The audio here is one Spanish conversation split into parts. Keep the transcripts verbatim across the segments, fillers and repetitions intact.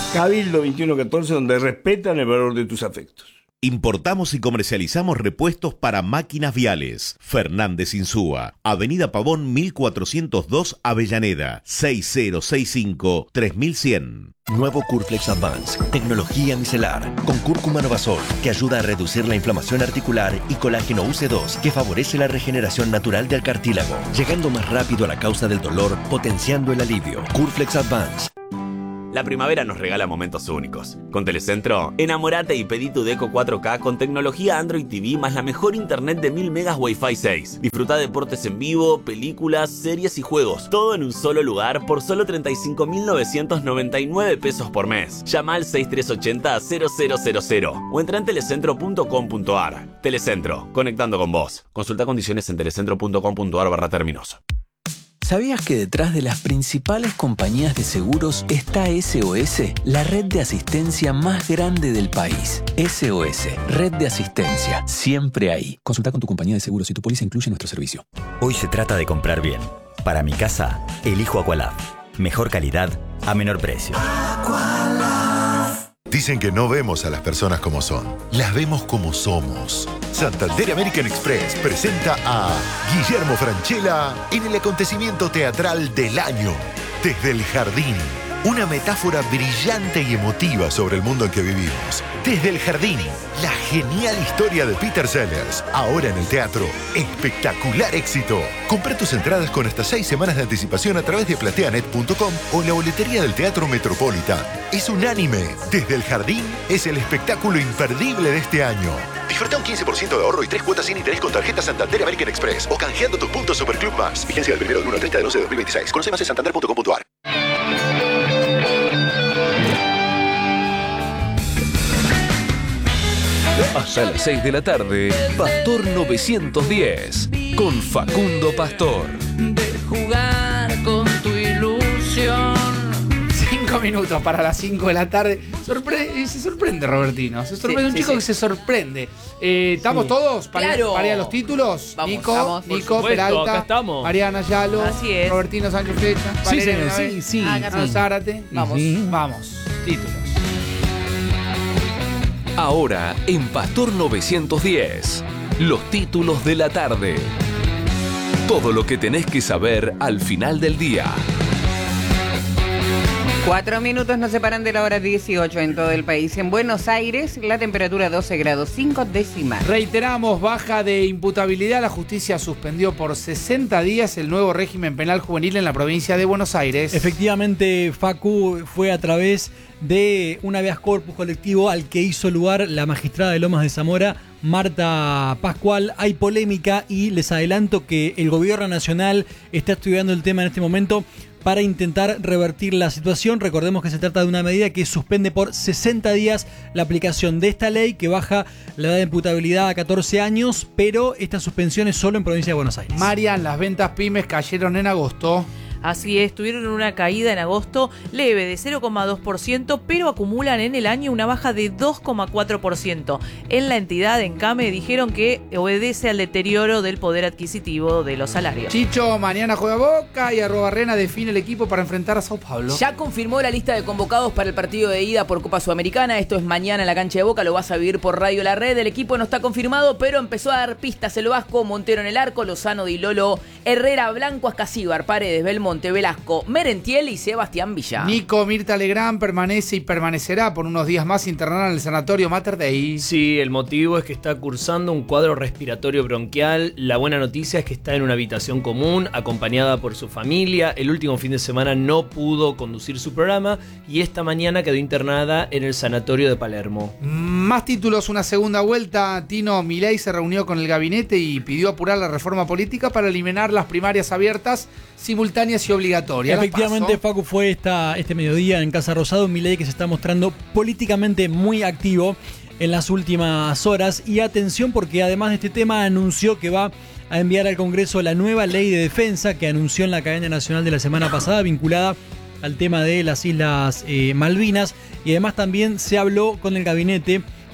Cabildo veintiuno catorce, donde respetan el valor de tus afectos. Importamos y comercializamos repuestos para máquinas viales. Fernández Insúa, Avenida Pavón mil cuatrocientos dos, Avellaneda, seis cero seis cinco, tres mil cien. Nuevo Curflex Advance, tecnología micelar, con cúrcuma Novasol, que ayuda a reducir la inflamación articular, y colágeno U C dos, que favorece la regeneración natural del cartílago, llegando más rápido a la causa del dolor, potenciando el alivio. Curflex Advance. La primavera nos regala momentos únicos. Con Telecentro, enamorate y pedí tu Deco cuatro K con tecnología Android T V más la mejor internet de mil megas Wi-Fi seis. Disfruta deportes en vivo, películas, series y juegos. Todo en un solo lugar por solo treinta y cinco mil novecientos noventa y nueve pesos por mes. Llama al seis tres ocho cero, cero cero cero cero o entra en telecentro punto com punto ar. Telecentro, conectando con vos. Consulta condiciones en telecentro punto com punto ar barra términos. ¿Sabías que detrás de las principales compañías de seguros está S O S, la red de asistencia más grande del país? S O S, red de asistencia, siempre ahí. Consulta con tu compañía de seguros si tu póliza incluye nuestro servicio. Hoy se trata de comprar bien. Para mi casa, elijo Aqualab. Mejor calidad a menor precio. Dicen que no vemos a las personas como son, las vemos como somos. Santander American Express presenta a Guillermo Francella en el acontecimiento teatral del año, Desde el Jardín. Una metáfora brillante y emotiva sobre el mundo en que vivimos. Desde el Jardín, la genial historia de Peter Sellers. Ahora en el teatro, espectacular éxito. Compra tus entradas con hasta seis semanas de anticipación a través de plateanet punto com o la boletería del Teatro Metropolitan. Es unánime. Desde el Jardín es el espectáculo imperdible de este año. Disfruta un quince por ciento de ahorro y tres cuotas sin interés con tarjeta Santander American Express o canjeando tus puntos Superclub Más. Vigencia del primero del uno al treinta de doce de dos mil veintiséis. Conoce más en santander punto com punto ar. Hasta las seis de la tarde, Pastor novecientos diez, con Facundo Pastor. De jugar con tu ilusión. Cinco minutos para las cinco de la tarde. Sorpre- se sorprende, Robertino. Se sorprende, sí, un sí, chico sí. que se sorprende. Eh, ¿Estamos sí. todos para, claro. para ir a los títulos? Vamos, Nico, vamos, Nico supuesto, Peralta, acá estamos. Mariana Yalo, Así es. Robertino Sánchez Flecha, Sí, Valeria señor, Benavé, sí, sí. Ana sí. Zárate. Vamos. Sí. Vamos, títulos. Ahora, en Pastor novecientos diez, los títulos de la tarde. Todo lo que tenés que saber al final del día. Cuatro minutos nos separan de la hora dieciocho en todo el país. En Buenos Aires, la temperatura doce grados cinco décimas. Reiteramos, baja de imputabilidad. La justicia suspendió por sesenta días el nuevo régimen penal juvenil en la provincia de Buenos Aires. Efectivamente, Facu, fue a través de un habeas corpus colectivo al que hizo lugar la magistrada de Lomas de Zamora, Marta Pascual. Hay polémica y les adelanto que el gobierno nacional está estudiando el tema en este momento para intentar revertir la situación. Recordemos que se trata de una medida que suspende por sesenta días la aplicación de esta ley que baja la edad de imputabilidad a catorce años, pero esta suspensión es solo en provincia de Buenos Aires. Marian, las ventas pymes cayeron en agosto. Así es, tuvieron una caída en agosto leve de cero coma dos por ciento, pero acumulan en el año una baja de dos coma cuatro por ciento. En la entidad, en CAME, dijeron que obedece al deterioro del poder adquisitivo de los salarios. Chicho, mañana juega Boca y Arrobarrena define el equipo para enfrentar a Sao Paulo. Ya confirmó la lista de convocados para el partido de ida por Copa Sudamericana. Esto es mañana en la cancha de Boca, lo vas a vivir por Radio La Red. El equipo no está confirmado, pero empezó a dar pistas el Vasco. Montero en el arco, Lozano, Di Lolo, Herrera, Blanco, Ascasíbar, Paredes, Belmonte, Velasco, Merentiel y Sebastián Villa. Nico, Mirta Legrand permanece y permanecerá por unos días más internada en el sanatorio Mater Dei. Sí, el motivo es que está cursando un cuadro respiratorio bronquial. La buena noticia es que está en una habitación común, acompañada por su familia. El último fin de semana no pudo conducir su programa y esta mañana quedó internada en el sanatorio de Palermo. Más títulos, una segunda vuelta. Tino Milei se reunió con el gabinete y pidió apurar la reforma política para eliminar las primarias abiertas, simultáneas y obligatorias. Efectivamente, Facu, fue esta, este mediodía en Casa Rosado, un Milei que se está mostrando políticamente muy activo en las últimas horas. Y atención, porque además de este tema anunció que va a enviar al Congreso la nueva ley de defensa que anunció en la cadena nacional de la semana pasada, vinculada al tema de las Islas eh, Malvinas. Y además también se habló con el gabinete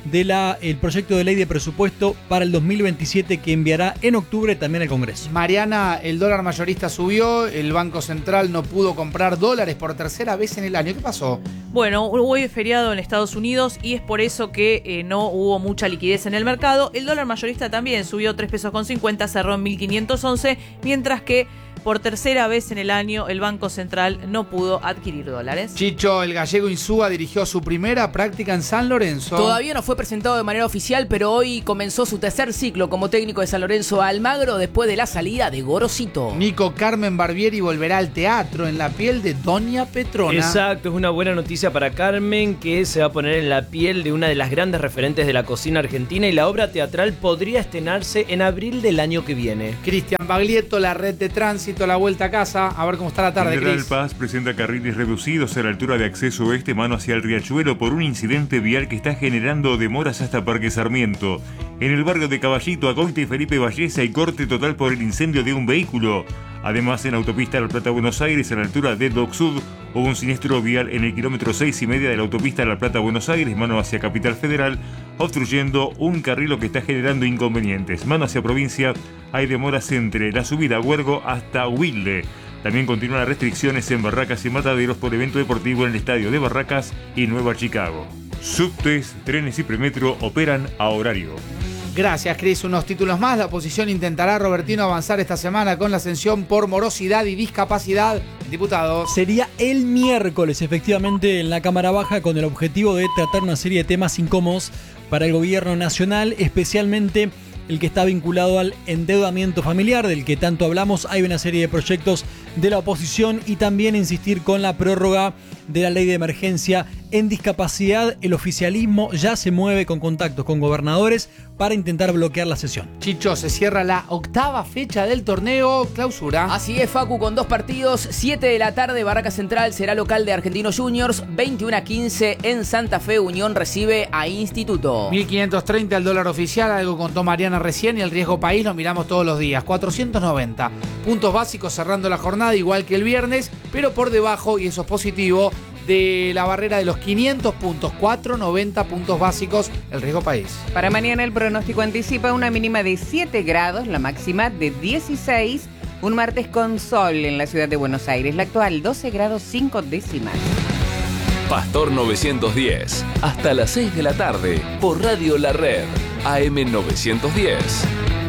de la, el proyecto de ley de presupuesto para el dos mil veintisiete que enviará en octubre también al Congreso. Mariana, el dólar mayorista subió, el Banco Central no pudo comprar dólares por tercera vez en el año. ¿Qué pasó? Bueno, hoy es feriado en Estados Unidos y es por eso que eh, no hubo mucha liquidez en el mercado. El dólar mayorista también subió tres pesos con cincuenta, cerró en mil quinientos once, mientras que por tercera vez en el año el Banco Central no pudo adquirir dólares. Chicho, el gallego Insúa dirigió su primera práctica en San Lorenzo. Todavía no fue presentado de manera oficial, pero hoy comenzó su tercer ciclo como técnico de San Lorenzo Almagro después de la salida de Gorosito. Nico Carmen Barbieri volverá al teatro en la piel de Doña Petrona. Exacto, es una buena noticia para Carmen, que se va a poner en la piel de una de las grandes referentes de la cocina argentina, y la obra teatral podría estrenarse en abril del año que viene. Cristian Baglietto, la red de tránsito, la vuelta a casa. A ver cómo está la tarde, General Cris. Paz presenta carriles reducidos a la altura de acceso oeste, mano hacia el Riachuelo, por un incidente vial que está generando demoras hasta Parque Sarmiento. En el barrio de Caballito, Acoite y Felipe Valleza, hay corte total por el incendio de un vehículo. Además, en autopista La Plata-Buenos Aires, a la altura de Dock Sud, hubo un siniestro vial en el kilómetro seis y media de la autopista La Plata-Buenos Aires, mano hacia Capital Federal, obstruyendo un carril que está generando inconvenientes. Mano hacia provincia, hay demoras entre la subida a Huergo hasta Wilde. También continúan las restricciones en Barracas y Mataderos por evento deportivo en el estadio de Barracas y Nueva Chicago. Subtes, trenes y premetro operan a horario. Gracias, Cris. Unos títulos más. La oposición intentará, Robertino, avanzar esta semana con la ascensión por morosidad y discapacidad. Diputados. Sería el miércoles, efectivamente, en la Cámara Baja, con el objetivo de tratar una serie de temas incómodos para el gobierno nacional, especialmente el que está vinculado al endeudamiento familiar, del que tanto hablamos. Hay una serie de proyectos de la oposición y también insistir con la prórroga de la ley de emergencia en discapacidad. El oficialismo ya se mueve con contactos con gobernadores para intentar bloquear la sesión. Chicho, se cierra la octava fecha del torneo Clausura. Así es, Facu, con dos partidos. siete de la tarde, Barraca Central será local de Argentinos Juniors. veintiuno a quince en Santa Fe, Unión recibe a Instituto. mil quinientos treinta el dólar oficial, algo contó Mariana recién, y el riesgo país lo miramos todos los días. cuatrocientos noventa puntos básicos cerrando la jornada, igual que el viernes, pero por debajo, y eso es positivo, de la barrera de los quinientos puntos, cuatrocientos noventa puntos básicos, el riesgo país. Para mañana el pronóstico anticipa una mínima de siete grados, la máxima de dieciséis, un martes con sol en la ciudad de Buenos Aires, la actual doce grados cinco décimas. Pastor novecientos diez, hasta las seis de la tarde, por Radio La Red, A M novecientos diez.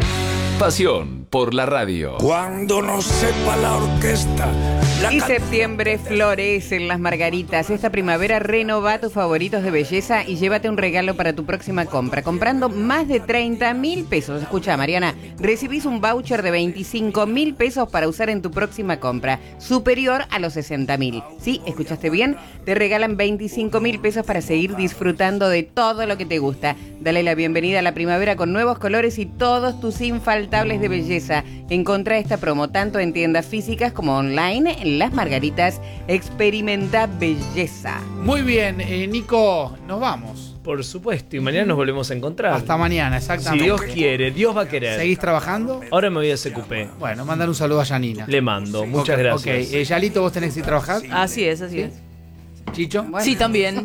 Pasión por la radio. Cuando no sepa la orquesta. La y can- septiembre florecen las margaritas. Esta primavera renova tus favoritos de belleza y llévate un regalo para tu próxima compra. Comprando más de treinta mil pesos. Escucha, Mariana, recibís un voucher de veinticinco mil pesos para usar en tu próxima compra, superior a los sesenta mil. Sí, escuchaste bien, te regalan veinticinco mil pesos para seguir disfrutando de todo lo que te gusta. Dale la bienvenida a la primavera con nuevos colores y todos tus infaltables de belleza. Encontrá esta promo tanto en tiendas físicas como online. En Las Margaritas, experimenta belleza. Muy bien, eh, Nico, nos vamos. Por supuesto, y mañana nos volvemos a encontrar. Hasta mañana, exactamente. Si Dios quiere, Dios va a querer. ¿Seguís trabajando? Ahora me voy a S Q P. Bueno, mandar un saludo a Yanina. Le mando, muchas Ok, gracias. Ok, eh, Yalito, ¿vos tenés que ir a trabajar? Así es, así es. ¿Chicho? Bueno. Sí, también.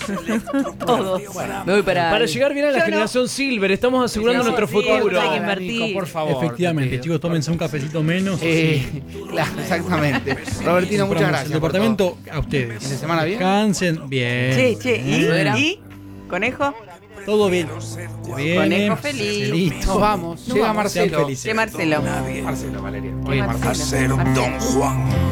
Todos. Bueno, me voy para... Para llegar bien a la Yo generación no. Silver, estamos asegurando Sí, nuestro sí, futuro. hay que invertir. Nico, por favor. Efectivamente, chicos, tómense un cafecito menos. Eh, claro, exactamente. Robertino, muchas gracias. El departamento a ustedes. ¿Fin de semana bien? Descansen bien. Che, che, ¿y? Bien. ¿Y? ¿Conejo? Todo bien. Bien. Conejo feliz. Listo. Nos vamos. Nos Llega vamos. Marcelo. Sean felices. Che, Marcelo. Marcelo, Valeria. Che, Oye, Marcelo. Marcelo. Don Juan.